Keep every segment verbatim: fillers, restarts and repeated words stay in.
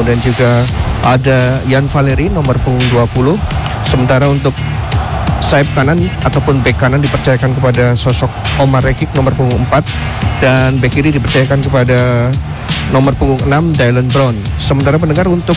kemudian juga ada Yan Valeri nomor punggung dua puluh. Sementara untuk sayap kanan ataupun bek kanan dipercayakan kepada sosok Omar Rekik nomor punggung empat, dan bek kiri dipercayakan kepada nomor punggung enam Dylan Brown. Sementara pendengar, untuk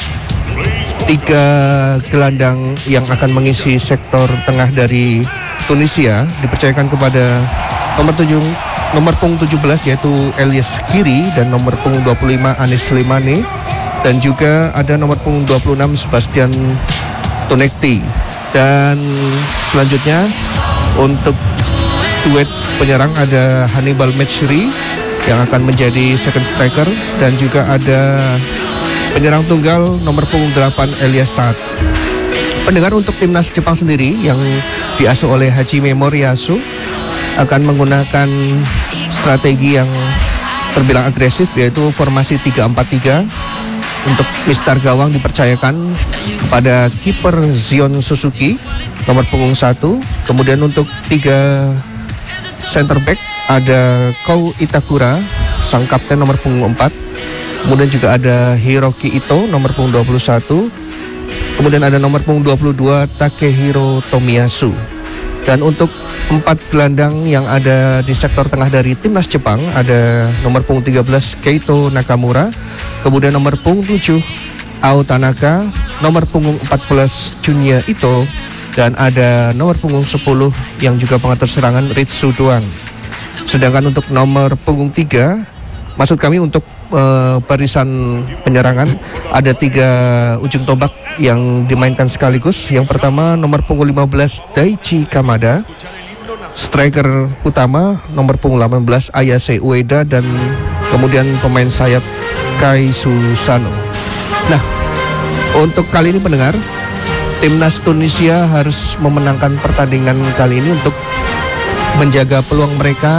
tiga gelandang yang akan mengisi sektor tengah dari Tunisia dipercayakan kepada nomor tujuh nomor punggung tujuh belas yaitu Elias Kiri, dan nomor punggung dua puluh lima Anis Slimani, dan juga ada nomor punggung dua puluh enam Sebastian Tonekti. Dan selanjutnya untuk duet penyerang ada Hannibal Mechri yang akan menjadi second striker, dan juga ada penyerang tunggal nomor punggung delapan Elias Saad. Pendengar, untuk timnas Jepang sendiri yang diasuh oleh Hajime Moriyasu akan menggunakan strategi yang terbilang agresif, yaitu formasi tiga empat tiga. Untuk mistar gawang dipercayakan kepada kiper Zion Suzuki nomor punggung satu. Kemudian untuk tiga center back ada Kou Itakura sang kapten nomor punggung empat. Kemudian juga ada Hiroki Ito nomor punggung dua puluh satu. Kemudian ada nomor punggung dua puluh dua Takehiro Tomiyasu. Dan untuk empat gelandang yang ada di sektor tengah dari timnas Jepang ada nomor punggung tiga belas Keito Nakamura, kemudian nomor punggung tujuh Ao Tanaka, nomor punggung empat belas Junya Ito, dan ada nomor punggung sepuluh yang juga pengatur serangan Ritsu Doang. Sedangkan untuk nomor punggung tiga, maksud kami untuk uh, barisan penyerangan, ada tiga ujung tombak yang dimainkan sekaligus. Yang pertama nomor punggung lima belas Daichi Kamada, striker utama nomor punggung delapan belas Ayase Ueda, dan kemudian pemain sayap Kai Susano. Nah, untuk kali ini pendengar, timnas Tunisia harus memenangkan pertandingan kali ini untuk menjaga peluang mereka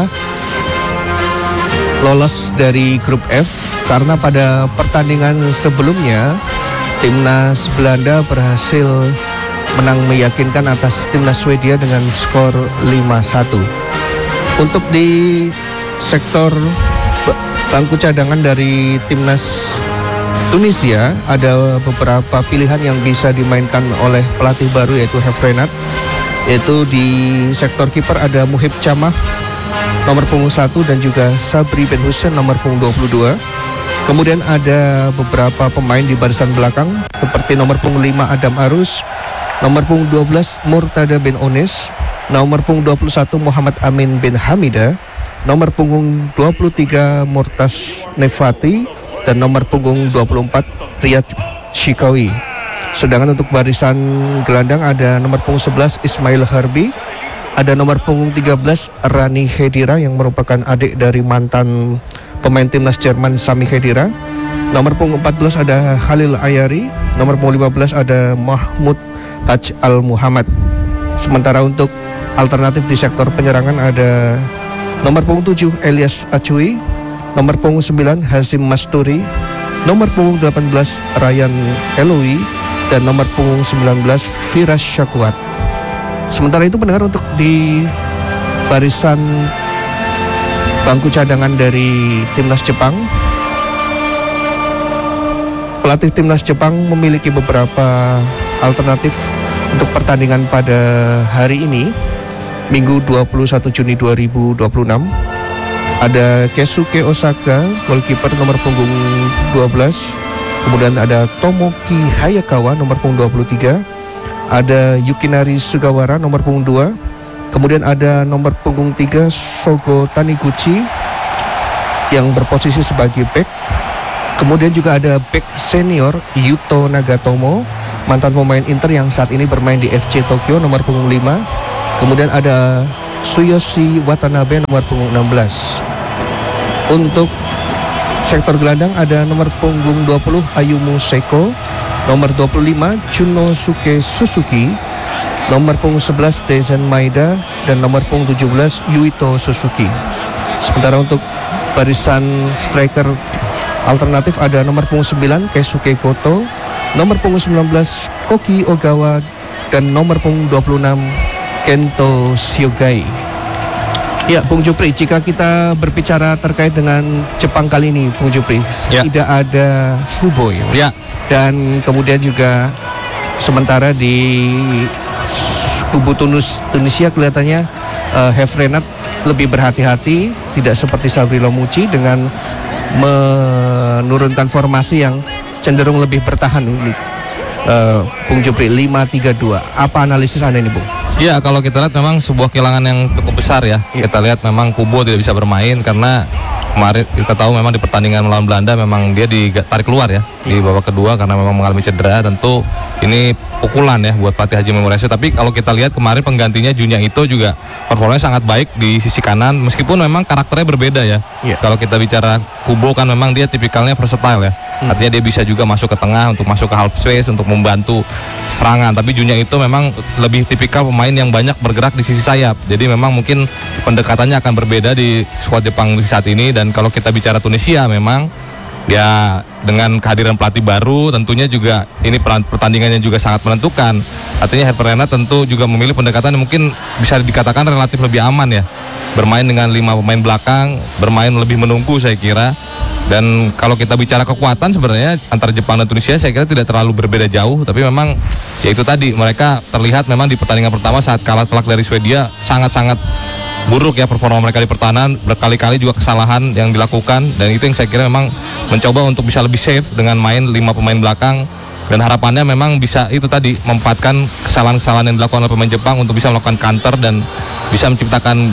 lolos dari grup F, karena pada pertandingan sebelumnya timnas Belanda berhasil menang meyakinkan atas timnas Swedia dengan skor lima satu. Untuk di sektor bangku cadangan dari timnas Tunisia ada beberapa pilihan yang bisa dimainkan oleh pelatih baru yaitu Hefrenat. Yaitu di sektor kiper ada Muhib Camah nomor punggung satu, dan juga Sabri Ben Hussein nomor punggung dua puluh dua. Kemudian ada beberapa pemain di barisan belakang seperti nomor punggung lima Adam Arus, nomor punggung dua belas Murtada bin Onis, nomor punggung dua puluh satu Muhammad Amin bin Hamida, nomor punggung dua puluh tiga Murtas Nefati, dan nomor punggung dua puluh empat Riyad Shikawi. Sedangkan untuk barisan gelandang ada nomor punggung sebelas Ismail Harbi, ada nomor punggung tiga belas Rani Khedira yang merupakan adik dari mantan pemain timnas Jerman Sami Khedira. Nomor punggung empat belas ada Khalil Ayari, nomor punggung lima belas ada Mahmud Haj Al Muhammad. Sementara untuk alternatif di sektor penyerangan ada nomor punggung tujuh Elias Acui, nomor punggung sembilan Hazim Masturi, nomor punggung delapan belas Ryan Eloi, dan nomor punggung sembilan belas Firas Syakwat. Sementara itu pendengar, untuk di barisan bangku cadangan dari timnas Jepang, pelatih timnas Jepang memiliki beberapa alternatif untuk pertandingan pada hari ini, Minggu dua puluh satu Juni dua ribu dua puluh enam. Ada Keisuke Osaka, goalkeeper nomor punggung dua belas. Kemudian ada Tomoki Hayakawa nomor punggung dua puluh tiga. Ada Yukinari Sugawara nomor punggung dua. Kemudian ada nomor punggung tiga Shogo Taniguchi yang berposisi sebagai back. Kemudian juga ada back senior Yuto Nagatomo, mantan pemain Inter yang saat ini bermain di F C Tokyo, nomor punggung lima. Kemudian ada Tsuyoshi Watanabe nomor punggung enam belas. Untuk sektor gelandang ada nomor punggung dua puluh Ayumu Seiko, nomor dua puluh lima Junosuke Suzuki, nomor punggung sebelas Dezen Maeda, dan nomor punggung tujuh belas Yuito Suzuki. Sementara untuk barisan striker alternatif ada nomor punggung sembilan Keisuke Goto, nomor punggung sembilan belas Koki Ogawa, dan nomor punggung dua puluh enam Kento Shiogai. Ya, Bung Jupri, jika kita berbicara terkait dengan Jepang kali ini, Bung Jupri, ya. tidak ada Kubo ya. ya. Dan kemudian juga sementara di kubu Tunus, Tunisia kelihatannya uh, Hefrenat lebih berhati-hati, tidak seperti Sabri Lomuci dengan menurunkan formasi yang cenderung lebih bertahan. Uh, Bung Jupri, lima tiga dua. Apa analisis Anda ini, Bung? Ya, kalau kita lihat memang sebuah kehilangan yang cukup besar ya. ya. Kita lihat memang Kubo tidak bisa bermain karena kemarin kita tahu memang di pertandingan melawan Belanda memang dia ditarik keluar ya di babak kedua karena memang mengalami cedera. Tentu ini pukulan ya buat pelatih Haji Memoresio. Tapi kalau kita lihat kemarin penggantinya Junya Ito juga performanya sangat baik di sisi kanan meskipun memang karakternya berbeda ya. ya. Kalau kita bicara Kubo kan memang dia tipikalnya versatile ya. Hmm. Artinya dia bisa juga masuk ke tengah untuk masuk ke half space untuk membantu serangan. Tapi Junya itu memang lebih tipikal pemain yang banyak bergerak di sisi sayap. Jadi memang mungkin pendekatannya akan berbeda di skuad Jepang saat ini. Dan kalau kita bicara Tunisia memang ya dengan kehadiran pelatih baru tentunya juga ini pertandingannya juga sangat menentukan. Artinya Hefrenat tentu juga memilih pendekatan yang mungkin bisa dikatakan relatif lebih aman ya. Bermain dengan lima pemain belakang, bermain lebih menunggu saya kira. Dan kalau kita bicara kekuatan sebenarnya antara Jepang dan Tunisia saya kira tidak terlalu berbeda jauh. Tapi memang ya itu tadi mereka terlihat memang di pertandingan pertama saat kalah telak dari Swedia sangat-sangat buruk ya performa mereka di pertahanan. Berkali-kali juga kesalahan yang dilakukan. Dan itu yang saya kira memang mencoba untuk bisa lebih safe dengan main lima pemain belakang. Dan harapannya memang bisa itu tadi memanfaatkan kesalahan-kesalahan yang dilakukan oleh pemain Jepang untuk bisa melakukan counter dan bisa menciptakan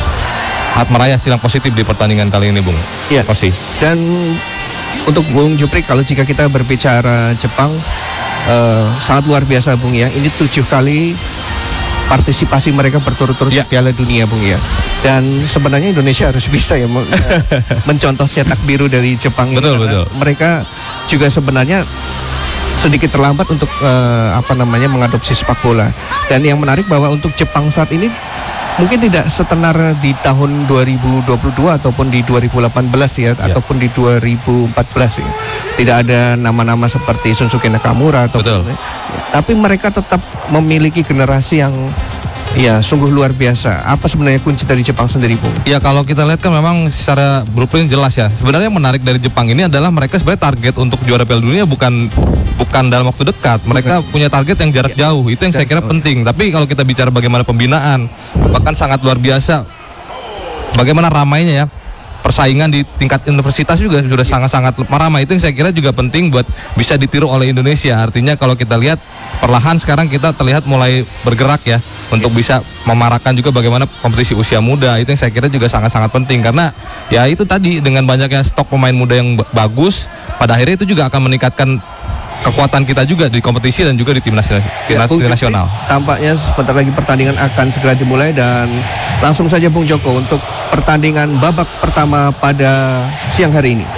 hat meraih hasil yang positif di pertandingan kali ini, Bung. Iya, pasti. Dan untuk Bung Jupri, kalau jika kita berbicara Jepang, uh, sangat luar biasa, Bung ya. Ini tujuh kali partisipasi mereka berturut-turut ya. di Piala Dunia, Bung ya. Dan sebenarnya Indonesia harus bisa ya men- mencontoh cetak biru dari Jepang ini. Betul, betul. Mereka juga sebenarnya sedikit terlambat untuk uh, apa namanya mengadopsi sepak bola. Dan yang menarik bahwa untuk Jepang saat ini mungkin tidak setenar di tahun dua ribu dua puluh dua ataupun di dua ribu delapan belas ya, ya. ataupun di dua ribu empat belas ya. Tidak ada nama-nama seperti Shunsuke Nakamura atau ya. Tapi mereka tetap memiliki generasi yang ya sungguh luar biasa. Apa sebenarnya kunci dari Jepang sendiri, Bung? Ya kalau kita lihat kan memang secara blueprint jelas ya. Sebenarnya yang menarik dari Jepang ini adalah mereka sebenarnya target untuk juara Piala Dunia bukan bukan dalam waktu dekat. Mereka bukan. punya target yang jarak ya. jauh. Itu yang saya kira oh. penting. Tapi kalau kita bicara bagaimana pembinaan, bahkan sangat luar biasa. Bagaimana ramainya ya. Persaingan di tingkat universitas juga sudah sangat-sangat ramai. Itu yang saya kira juga penting buat bisa ditiru oleh Indonesia. Artinya kalau kita lihat perlahan sekarang kita terlihat mulai bergerak ya untuk bisa memarakkan juga bagaimana kompetisi usia muda. Itu yang saya kira juga sangat-sangat penting karena ya itu tadi dengan banyaknya stok pemain muda yang bagus, pada akhirnya itu juga akan meningkatkan kekuatan kita juga di kompetisi dan juga di tim nasional. Ya, tim nasional. Tampaknya sebentar lagi pertandingan akan segera dimulai dan langsung saja Bung Joko untuk pertandingan babak pertama pada siang hari ini.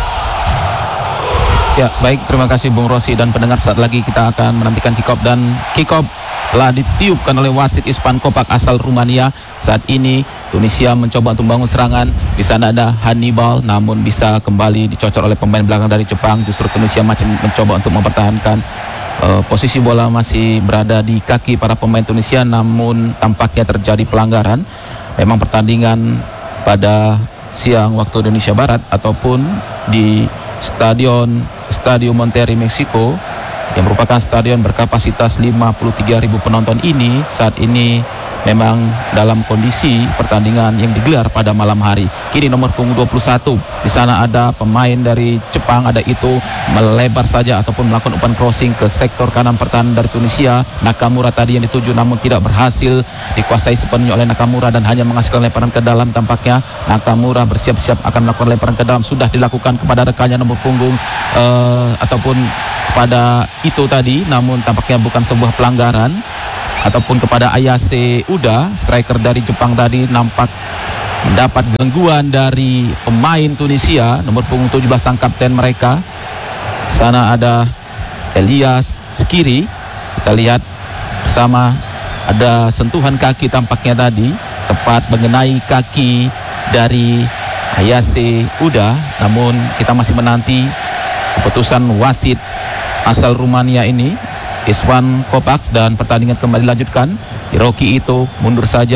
Ya, baik, terima kasih Bung Rossi dan pendengar. Saat lagi kita akan menantikan kick-off dan kick-off telah ditiupkan oleh wasit Ispan Kopak asal Rumania. Saat ini Tunisia mencoba untuk membangun serangan. Di sana ada Hannibal, namun bisa kembali dicocor oleh pemain belakang dari Jepang. Justru Tunisia masih mencoba untuk mempertahankan uh, posisi bola masih berada di kaki para pemain Tunisia, namun tampaknya terjadi pelanggaran. Memang pertandingan pada siang waktu Indonesia Barat ataupun di Stadion Stadion Monterrey, Meksiko, yang merupakan stadion berkapasitas lima puluh tiga ribu penonton ini saat ini memang dalam kondisi pertandingan yang digelar pada malam hari. Kini nomor punggung dua puluh satu, di sana ada pemain dari Jepang, ada itu melebar saja ataupun melakukan umpan crossing ke sektor kanan pertahanan dari Tunisia. Nakamura tadi yang dituju namun tidak berhasil dikuasai sepenuhnya oleh Nakamura dan hanya menghasilkan lemparan ke dalam. Tampaknya Nakamura bersiap-siap akan melakukan lemparan ke dalam, sudah dilakukan kepada rekannya nomor punggung uh, ataupun pada itu tadi, namun tampaknya bukan sebuah pelanggaran. Ataupun kepada Ayase Uda, striker dari Jepang tadi, nampak mendapat gangguan dari pemain Tunisia, nomor punggung tujuh belas sang kapten mereka. Sana ada Elias Skiri, kita lihat bersama, ada sentuhan kaki tampaknya tadi, tepat mengenai kaki dari Ayase Uda. Namun kita masih menanti keputusan wasit asal Rumania ini, Ispan Kopak, dan pertandingan kembali dilanjutkan. Hiroki itu mundur saja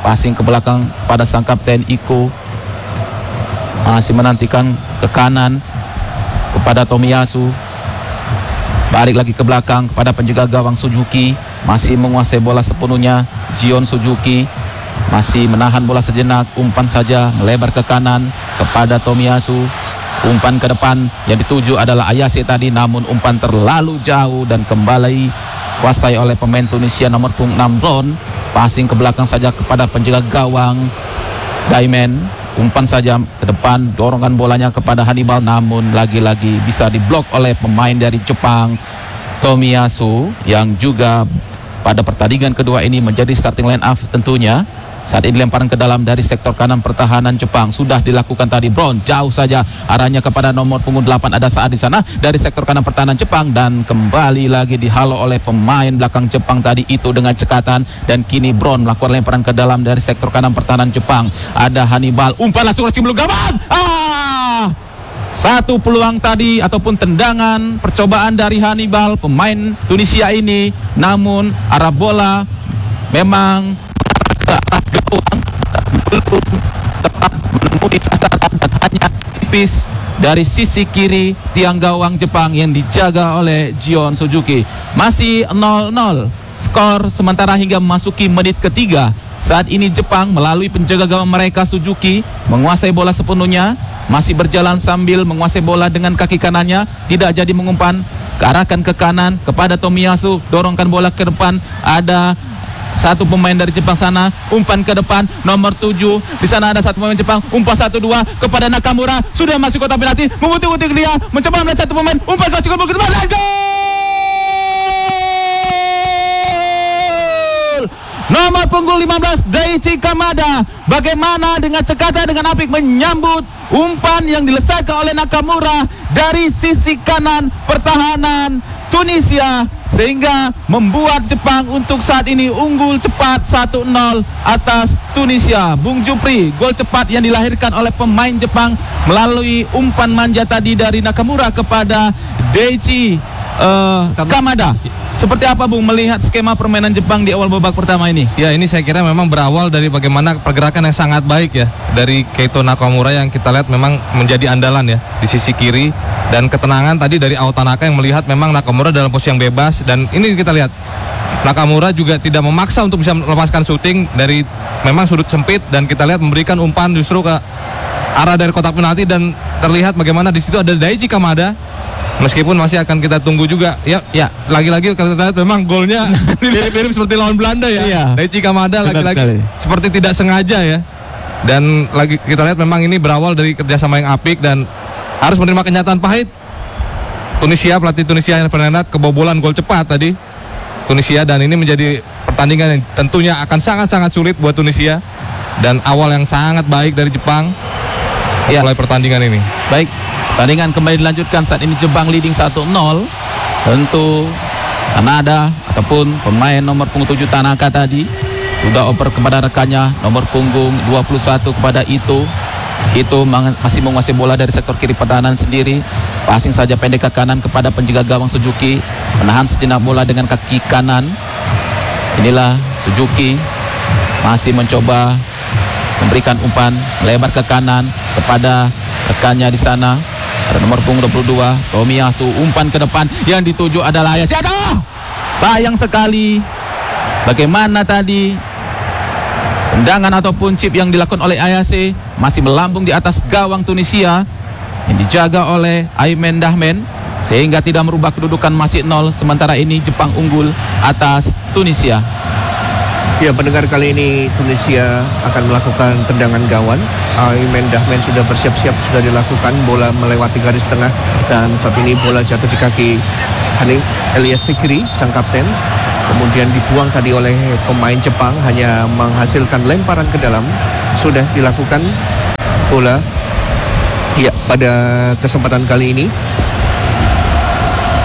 Passing ke belakang pada sang kapten Iko. Masih menantikan ke kanan kepada Tomiyasu. Balik lagi ke belakang kepada penjaga gawang Suzuki. Masih menguasai bola sepenuhnya Jion Suzuki. Masih menahan bola sejenak. Umpan saja melebar ke kanan kepada Tomiyasu. Umpan ke depan yang dituju adalah Ayase tadi, namun umpan terlalu jauh dan kembali kuasai oleh pemain Tunisia nomor punggung enam Ron. Passing ke belakang saja kepada penjaga gawang Daimen. Umpan saja ke depan, dorongan bolanya kepada Hannibal, namun lagi-lagi bisa diblok oleh pemain dari Jepang Tomiyasu, yang juga pada pertandingan kedua ini menjadi starting line up tentunya. Saat ini lemparan ke dalam dari sektor kanan pertahanan Jepang sudah dilakukan tadi. Brown jauh saja arahnya kepada nomor punggung delapan, ada saat di sana dari sektor kanan pertahanan Jepang, dan kembali lagi dihalau oleh pemain belakang Jepang tadi itu dengan cekatan, dan kini Brown melakukan lemparan ke dalam dari sektor kanan pertahanan Jepang. Ada Hannibal, umpan langsung belum gawang. Ah! Satu peluang tadi ataupun tendangan percobaan dari Hannibal pemain Tunisia ini, namun arah bola memang ke arah gawang dan belum tepat menemui sasaran, dan hanya tipis dari sisi kiri tiang gawang Jepang yang dijaga oleh Jion Suzuki. Masih nol nol skor sementara hingga memasuki menit ketiga. Saat ini Jepang melalui penjaga gawang mereka Suzuki menguasai bola sepenuhnya, masih berjalan sambil menguasai bola dengan kaki kanannya, tidak jadi mengumpan, kearahkan ke kanan kepada Tomiyasu, dorongkan bola ke depan. Ada satu pemain dari Jepang sana, umpan ke depan nomor tujuh. Di sana ada satu pemain Jepang, umpan satu dua kepada Nakamura, sudah masuk kotak penalti, mengutik-utik dia, mencoba melihat satu pemain, umpan masuk ke depan, dan gol! Nomor punggung lima belas Daichi Kamada, bagaimana dengan cekatan dengan apik menyambut umpan yang dilesaikan oleh Nakamura dari sisi kanan pertahanan Tunisia, sehingga membuat Jepang untuk saat ini unggul cepat satu nol atas Tunisia. Bung Jupri, gol cepat yang dilahirkan oleh pemain Jepang melalui umpan manja tadi dari Nakamura kepada Daichi uh, Kamada. Seperti apa Bung melihat skema permainan Jepang di awal babak pertama ini? Ya, ini saya kira memang berawal dari bagaimana pergerakan yang sangat baik ya dari Keito Nakamura, yang kita lihat memang menjadi andalan ya di sisi kiri, dan ketenangan tadi dari Ao Tanaka yang melihat memang Nakamura dalam posisi yang bebas, dan ini kita lihat Nakamura juga tidak memaksa untuk bisa melepaskan syuting dari memang sudut sempit, dan kita lihat memberikan umpan justru ke arah dari kotak penalti, dan terlihat bagaimana di situ ada Daichi Kamada. Meskipun masih akan kita tunggu juga ya, ya lagi-lagi kita lihat memang golnya mirip-mirip seperti lawan Belanda ya. Iya. Daichi Kamada lagi-lagi seperti tidak sengaja ya. Dan lagi kita lihat memang ini berawal dari kerjasama yang apik dan harus menerima kenyataan pahit. Tunisia, pelatih Tunisia yang Fernandes kebobolan gol cepat tadi Tunisia, dan ini menjadi pertandingan yang tentunya akan sangat-sangat sulit buat Tunisia, dan awal yang sangat baik dari Jepang ya. Mulai pertandingan ini. Baik. Pertandingan kembali dilanjutkan, saat ini Jepang leading satu nol. Tentu Kanada ataupun pemain nomor punggung tujuh Tanaka tadi sudah oper kepada rekannya nomor punggung dua puluh satu kepada Ito. Ito masih menguasai bola dari sektor kiri pertahanan sendiri. Passing saja pendek ke kanan kepada penjaga gawang Suzuki, menahan sejenak bola dengan kaki kanan. Inilah Suzuki masih mencoba memberikan umpan melebar ke kanan kepada rekannya di sana. Ada nomor punggung dua puluh dua Tomiyasu, umpan ke depan yang dituju adalah Ayase. Aduh! Sayang sekali bagaimana tadi tendangan ataupun chip yang dilakukan oleh Ayase masih melambung di atas gawang Tunisia yang dijaga oleh Aymen Dahmen, sehingga tidak merubah kedudukan masih nol. Sementara ini Jepang unggul atas Tunisia. Ya, pendengar, kali ini Tunisia akan melakukan tendangan gawang. Aymen Dahmen sudah bersiap-siap, sudah dilakukan, bola melewati garis tengah, dan saat ini bola jatuh di kaki Hani Elias Sikri, sang kapten. Kemudian dibuang tadi oleh pemain Jepang, hanya menghasilkan lemparan ke dalam. Sudah dilakukan bola. Ya, pada kesempatan kali ini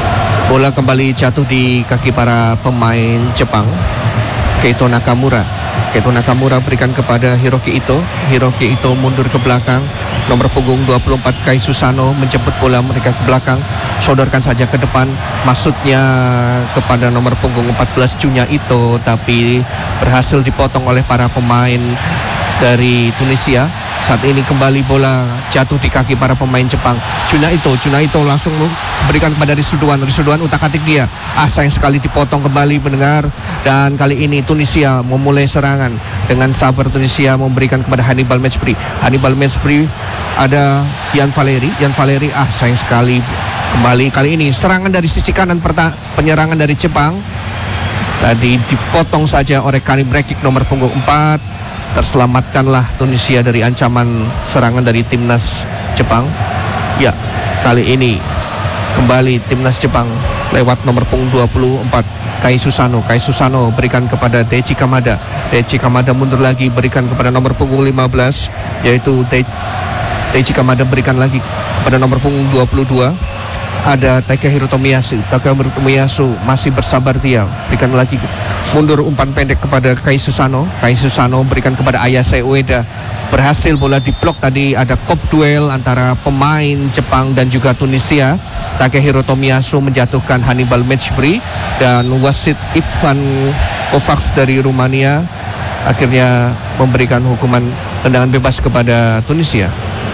bola kembali jatuh di kaki para pemain Jepang. Keito Nakamura Keto Nakamura berikan kepada Hiroki Ito. Hiroki Ito mundur ke belakang. Nomor punggung dua puluh empat Kai Susano menjemput bola mereka ke belakang. Sodorkan saja ke depan. Maksudnya kepada nomor punggung empat belas Junya Ito, tapi berhasil dipotong oleh para pemain dari Tunisia. Saat ini kembali bola jatuh di kaki para pemain Jepang. Junya Ito, Junya Ito langsung berikan kepada Risuduan. Risuduan utak-atik dia. Ah, sayang sekali dipotong kembali pendengar. Dan kali ini Tunisia memulai serangan. Dengan sabar Tunisia memberikan kepada Hannibal Mejbri. Hannibal Mejbri, ada Yan Valeri. Yan Valeri, ah sayang sekali kembali. Kali ini serangan dari sisi kanan, perta- penyerangan dari Jepang. Tadi dipotong saja oleh Karim Rekik nomor punggung empat. Terselamatkanlah Tunisia dari ancaman serangan dari timnas Jepang. Ya, kali ini kembali timnas Jepang lewat nomor punggung dua puluh empat Kai Susano. Kai Susano berikan kepada Deichi Kamada. Deichi Kamada mundur lagi berikan kepada nomor punggung lima belas, yaitu De- Deichi Kamada berikan lagi kepada nomor punggung dua puluh dua. Ada Takehiro Tomiyasu. Takehiro Tomiyasu masih bersabar dia. Berikan lagi mundur umpan pendek kepada Kai Susano. Kai Susano berikan kepada Ayase Ueda. Berhasil bola diblok. Tadi ada kop duel antara pemain Jepang dan juga Tunisia. Takehiro Tomiyasu menjatuhkan Hannibal Mejbri, dan wasit Ivan Kovacs dari Rumania akhirnya memberikan hukuman tendangan bebas kepada Tunisia.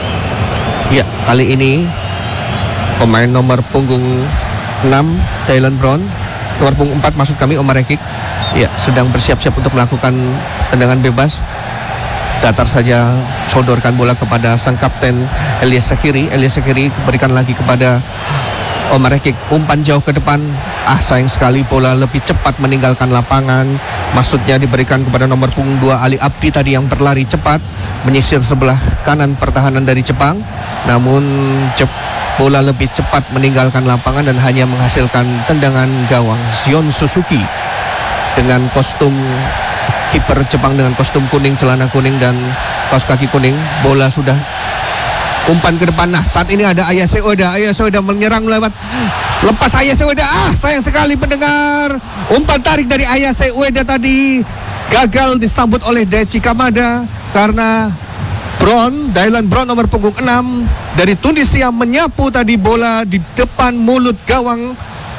Ya, kali ini pemain nomor punggung enam Dylan Brown, nomor punggung empat maksud kami Omar Rekik, ya sedang bersiap-siap untuk melakukan tendangan bebas. Datar saja sodorkan bola kepada sang kapten Elias Sakiri. Elias Sakiri berikan lagi kepada Omar Rekik, umpan jauh ke depan. Ah sayang sekali bola lebih cepat meninggalkan lapangan. Maksudnya diberikan kepada nomor punggung dua Ali Abdi tadi yang berlari cepat menyisir sebelah kanan pertahanan dari Jepang. Namun Jepang bola lebih cepat meninggalkan lapangan dan hanya menghasilkan tendangan gawang. Zion Suzuki dengan kostum kiper Jepang dengan kostum kuning, celana kuning dan kaos kaki kuning. Bola sudah umpan ke depan. Nah, saat ini ada Ayase Ueda. Ayase Ueda menyerang lewat lepas Ayase Ueda. Ah, sayang sekali pendengar. Umpan tarik dari Ayase Ueda tadi gagal disambut oleh Deichi Kamada karena Brown, Dylan Brown nomor punggung enam dari Tunisia menyapu tadi bola di depan mulut gawang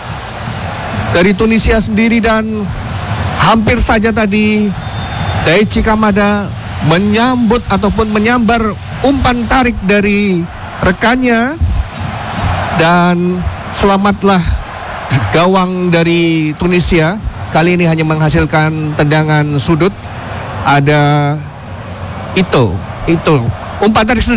dari Tunisia sendiri, dan hampir saja tadi Deichi Kamada menyambut ataupun menyambar umpan tarik dari rekannya, dan selamatlah gawang dari Tunisia. Kali ini hanya menghasilkan tendangan sudut. Ada Ito Itu umpan tarik sudah